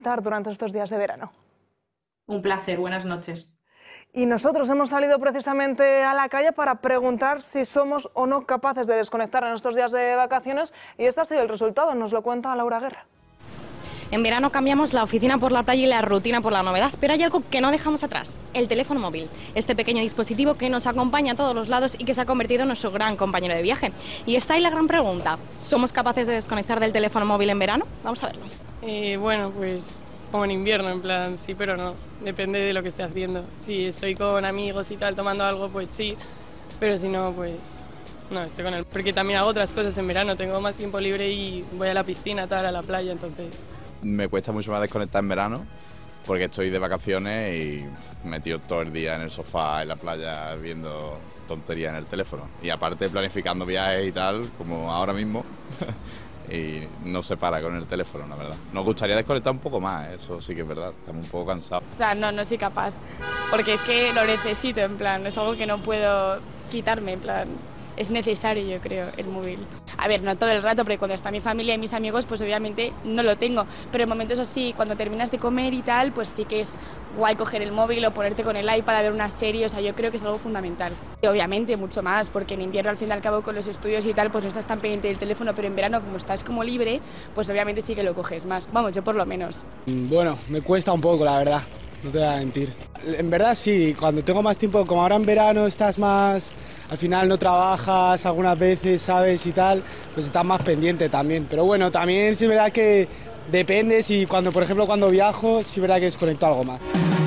Durante estos días de verano. Un placer, buenas noches. Y nosotros hemos salido precisamente a la calle para preguntar si somos o no capaces de desconectar en estos días de vacaciones, y este ha sido el resultado, nos lo cuenta Laura Guerra. En verano cambiamos la oficina por la playa y la rutina por la novedad, pero hay algo que no dejamos atrás, el teléfono móvil. Este pequeño dispositivo que nos acompaña a todos los lados y que se ha convertido en nuestro gran compañero de viaje. Y está ahí la gran pregunta, ¿somos capaces de desconectar del teléfono móvil en verano? Vamos a verlo. Bueno, pues como en invierno, en plan, sí, pero no. Depende de lo que esté haciendo. Si estoy con amigos y tal, tomando algo, pues sí. Pero si no, pues no, estoy con él. Porque también hago otras cosas en verano. Tengo más tiempo libre y voy a la piscina, tal, a la playa, entonces... Me cuesta mucho más desconectar en verano porque estoy de vacaciones y metido todo el día en el sofá, en la playa, viendo tonterías en el teléfono. Y aparte planificando viajes y tal, como ahora mismo. Y no se para con el teléfono, la verdad. Nos gustaría desconectar un poco más, eso sí que es verdad, estamos un poco cansados. O sea, no soy capaz, porque es que lo necesito, en plan, es algo que no puedo quitarme, en plan, es necesario, yo creo, el móvil. A ver, no todo el rato, porque cuando está mi familia y mis amigos, pues obviamente no lo tengo, pero en momentos así, cuando terminas de comer y tal, pues sí que es guay coger el móvil o ponerte con el iPad a ver una serie, o sea, yo creo que es algo fundamental. Y obviamente mucho más, porque en invierno al fin y al cabo con los estudios y tal, pues no estás tan pendiente del teléfono, pero en verano como estás como libre, pues obviamente sí que lo coges más, vamos, yo por lo menos. Bueno, me cuesta un poco, la verdad, no te voy a mentir. En verdad sí, cuando tengo más tiempo, como ahora en verano estás más... Al final no trabajas algunas veces, ¿sabes? Y tal, pues estás más pendiente también. Pero bueno, también sí es verdad que depende si cuando, por ejemplo, cuando viajo, sí es verdad que desconecto algo más.